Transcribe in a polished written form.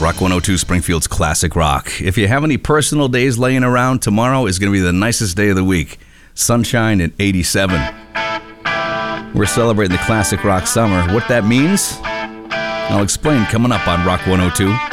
Rock 102 Springfield's classic rock. If you have any personal days laying around, tomorrow is going to be the nicest day of the week. Sunshine at 87. We're celebrating the classic rock summer. What that means, I'll explain coming up on Rock 102.